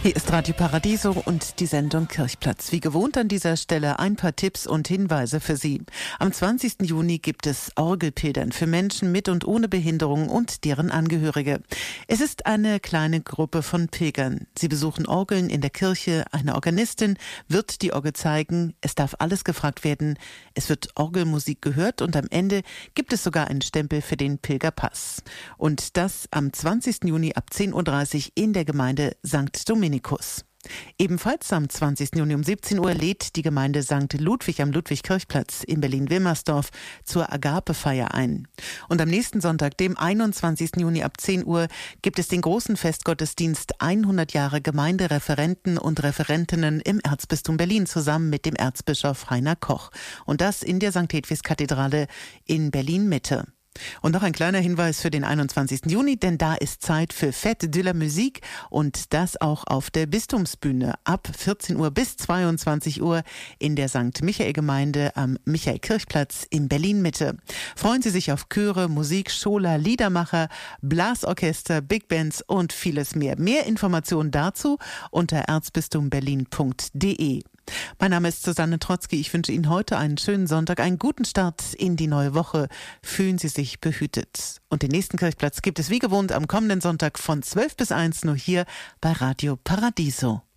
Hier ist Radio Paradiso und die Sendung Kirchplatz. Wie gewohnt an dieser Stelle ein paar Tipps und Hinweise für Sie. Am 20. Juni gibt es Orgelpilgern für Menschen mit und ohne Behinderung und deren Angehörige. Es ist eine kleine Gruppe von Pilgern. Sie besuchen Orgeln in der Kirche. Eine Organistin wird die Orgel zeigen. Es darf alles gefragt werden. Es wird Orgelmusik gehört und am Ende gibt es sogar einen Stempel für den Pilgerpass. Und das am 20. Juni ab 10.30 Uhr in der Gemeinde St. Dominikus. Ebenfalls am 20. Juni um 17 Uhr lädt die Gemeinde St. Ludwig am Ludwig-Kirchplatz in Berlin-Wilmersdorf zur Agapefeier ein. Und am nächsten Sonntag, dem 21. Juni ab 10 Uhr, gibt es den großen Festgottesdienst 100 Jahre Gemeindereferenten und Referentinnen im Erzbistum Berlin zusammen mit dem Erzbischof Heiner Koch. Und das in der St. Hedwigs-Kathedrale in Berlin-Mitte. Und noch ein kleiner Hinweis für den 21. Juni, denn da ist Zeit für Fête de la Musique und das auch auf der Bistumsbühne ab 14 Uhr bis 22 Uhr in der St. Michael-Gemeinde am Michael-Kirchplatz in Berlin-Mitte. Freuen Sie sich auf Chöre, Musik, Schola, Liedermacher, Blasorchester, Big Bands und vieles mehr. Mehr Informationen dazu unter erzbistumberlin.de. Mein Name ist Susanne Trotzki. Ich wünsche Ihnen heute einen schönen Sonntag, einen guten Start in die neue Woche. Fühlen Sie sich behütet. Und den nächsten Kirchplatz gibt es wie gewohnt am kommenden Sonntag von 12 bis 1 nur hier bei Radio Paradiso.